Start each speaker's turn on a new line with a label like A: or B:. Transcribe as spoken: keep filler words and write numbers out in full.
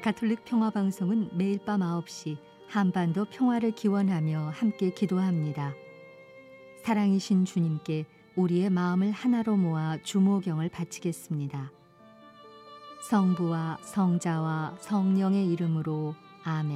A: 가톨릭 평화방송은 매일 밤 아홉 시 한반도 평화를 기원하며 함께 기도합니다. 사랑이신 주님께 우리의 마음을 하나로 모아 주모경을 바치겠습니다. 성부와 성자와 성령의 이름으로 아멘.